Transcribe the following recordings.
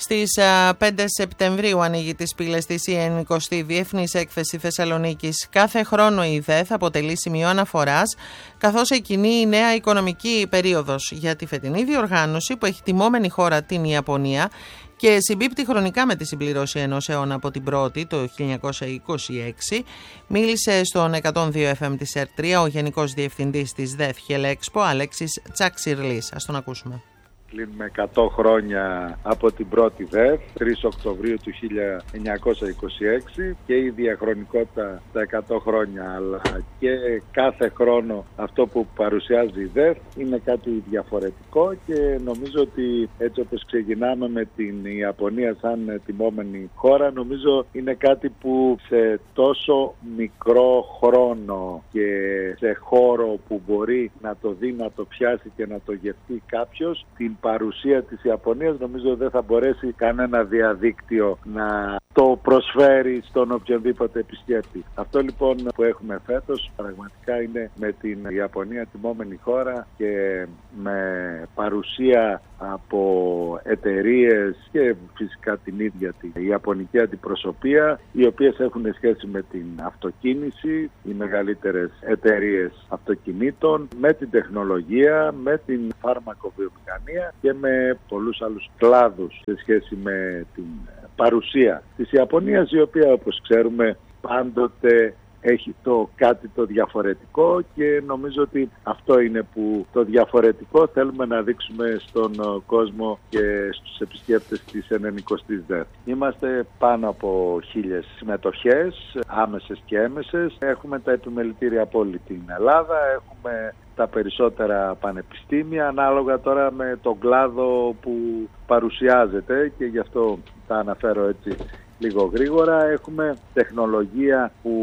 Στις 5 Σεπτεμβρίου ανοίγει τις πύλες της η 90η Διεθνής Έκθεση Θεσσαλονίκης. Κάθε χρόνο η ΔΕΘ αποτελεί σημείο αναφοράς, καθώς εκκινεί η νέα οικονομική περίοδος για τη φετινή διοργάνωση που έχει τιμόμενη χώρα την Ιαπωνία και συμπίπτει χρονικά με τη συμπληρώση ενός αιώνα από την πρώτη, το 1926. Μίλησε στον 102 FM της ΕΡΤ3 ο Γενικός Διευθυντής της ΔΕΘ Χελέξπο, Αλέξης Τσαξιρλής. Ας τον ακούσουμε. Κλείνουμε 100 χρόνια από την πρώτη ΔΕΘ, 3 Οκτωβρίου του 1926, και η διαχρονικότητα τα 100 χρόνια, αλλά και κάθε χρόνο αυτό που παρουσιάζει η ΔΕΘ είναι κάτι διαφορετικό, και νομίζω ότι έτσι όπως ξεκινάμε με την Ιαπωνία σαν τιμόμενη χώρα, νομίζω είναι κάτι που σε τόσο μικρό χρόνο και σε χώρο που μπορεί να το δει, να το πιάσει και να το γευτεί κάποιος, την παρουσία της Ιαπωνίας νομίζω δεν θα μπορέσει κανένα διαδίκτυο να το προσφέρει στον οποιονδήποτε επισκέπτη. Αυτό λοιπόν που έχουμε φέτος πραγματικά είναι με την Ιαπωνία τιμόμενη χώρα και με παρουσία από εταιρείες και φυσικά την ίδια την Ιαπωνική αντιπροσωπεία, οι οποίες έχουν σχέση με την αυτοκίνηση, οι μεγαλύτερες εταιρείες αυτοκινήτων, με την τεχνολογία, με την φάρμακοβιομηχανία και με πολλούς άλλους κλάδους σε σχέση με την παρουσία της Ιαπωνίας, η οποία όπως ξέρουμε πάντοτε έχει κάτι το διαφορετικό, και νομίζω ότι αυτό είναι που το διαφορετικό θέλουμε να δείξουμε στον κόσμο και στους επισκέπτες της 90ης ΔΕΘ. Είμαστε πάνω από 1.000 συμμετοχές, άμεσες και έμεσες. Έχουμε τα επιμελητήρια από όλη την Ελλάδα, έχουμε τα περισσότερα πανεπιστήμια, ανάλογα τώρα με τον κλάδο που παρουσιάζεται, και γι' αυτό τα αναφέρω έτσι λίγο γρήγορα. Έχουμε τεχνολογία που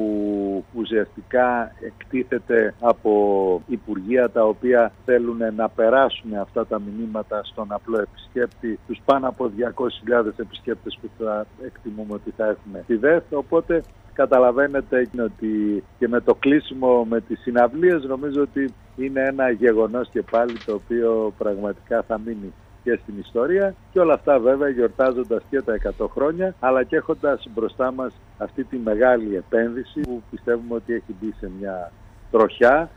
ουσιαστικά εκτίθεται από υπουργεία τα οποία θέλουν να περάσουν αυτά τα μηνύματα στον απλό επισκέπτη, τους πάνω από 200.000 επισκέπτες που θα εκτιμούμε ότι θα έχουμε στη ΔΕΘ. Οπότε καταλαβαίνετε ότι και με το κλείσιμο με τις συναυλίες νομίζω ότι είναι ένα γεγονός και πάλι το οποίο πραγματικά θα μείνει και στην ιστορία, και όλα αυτά βέβαια γιορτάζοντας και τα 100 χρόνια, αλλά και έχοντας μπροστά μας αυτή τη μεγάλη επένδυση που πιστεύουμε ότι έχει μπει σε μια τροχιά.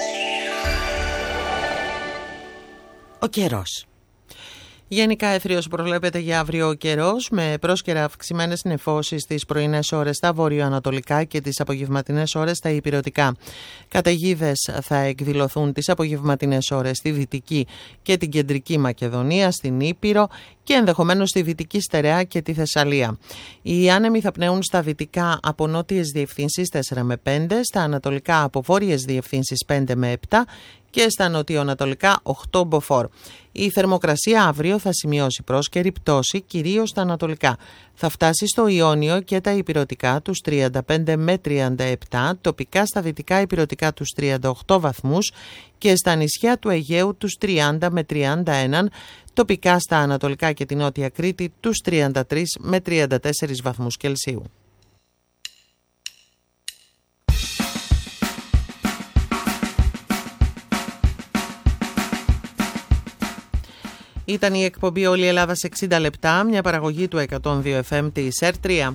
Ο καιρός. Γενικά αιθρίως προβλέπεται για αύριο ο καιρός, με πρόσκαιρα αυξημένες νεφώσεις τις πρωινές ώρες στα βορειοανατολικά και τις απογευματινές ώρες στα ηπειρωτικά. Καταιγίδες θα εκδηλωθούν τις απογευματινές ώρες στη Δυτική και την Κεντρική Μακεδονία, στην Ήπειρο και ενδεχομένως στη Δυτική Στερεά και τη Θεσσαλία. Οι άνεμοι θα πνέουν στα δυτικά από νότιες διευθύνσεις 4 με 5, στα ανατολικά από βόρειες διευθύνσεις 5 με 7 και στα νοτιοανατολικά 8 μποφόρ. Η θερμοκρασία αύριο θα σημειώσει πρόσκαιρη πτώση, κυρίως στα ανατολικά. Θα φτάσει στο Ιόνιο και τα ηπειρωτικά τους 35 με 37, τοπικά στα δυτικά ηπειρωτικά τους 38 βαθμούς και στα νησιά του Αιγαίου τους 30 με 31, τοπικά στα ανατολικά και την Νότια Κρήτη τους 33 με 34 βαθμούς Κελσίου. Ήταν η εκπομπή Όλη η Ελλάδα σε 60 λεπτά, μια παραγωγή του 102 FM της ΕΡΤ3.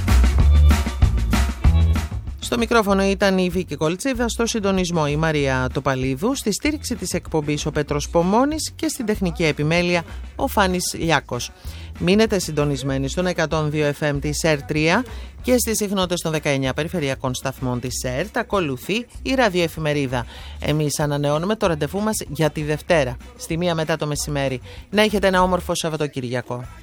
Στο μικρόφωνο ήταν η Βίκη Κολτσίδα, στο συντονισμό η Μαρία Τοπαλίδου, στη στήριξη της εκπομπής ο Πέτρος Πομώνης και στην τεχνική επιμέλεια ο Φάνης Λιάκος. Μείνετε συντονισμένοι στον 102 FM της ΕΡΤ3 και στις συχνότητες των 19 περιφερειακών σταθμών της ΕΡΤ ακολουθεί η ραδιοεφημερίδα. Εμείς ανανεώνουμε το ραντεβού μας για τη Δευτέρα, στη 1 μετά το μεσημέρι. Να έχετε ένα όμορφο Σαββατοκυριακό.